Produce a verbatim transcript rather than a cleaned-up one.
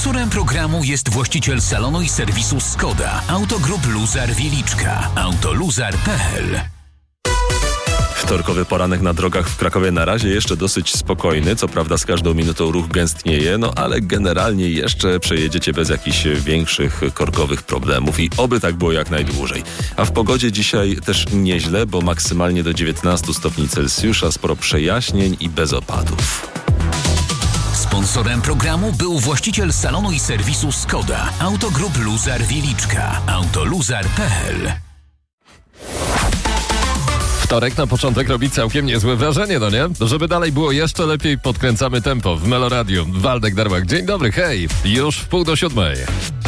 Sponsorem programu jest właściciel salonu i serwisu Skoda, Autogroup Luzar Wieliczka, autoluzar kropka p l. Wtorkowy poranek na drogach w Krakowie na razie jeszcze dosyć spokojny. Co prawda z każdą minutą ruch gęstnieje, no ale generalnie jeszcze przejedziecie bez jakichś większych korkowych problemów i oby tak było jak najdłużej. A w pogodzie dzisiaj też nieźle, bo maksymalnie do dziewiętnastu stopni Celsjusza, sporo przejaśnień i bez opadów. Sponsorem programu był właściciel salonu i serwisu Skoda, Autogroup Luzar Wieliczka, autoluzar kropka p l. Wtorek na początek robi całkiem niezłe wrażenie, no nie? Żeby dalej było jeszcze lepiej, podkręcamy tempo w Meloradiu. Waldek Darłak, dzień dobry, hej! Już w pół do siódmej.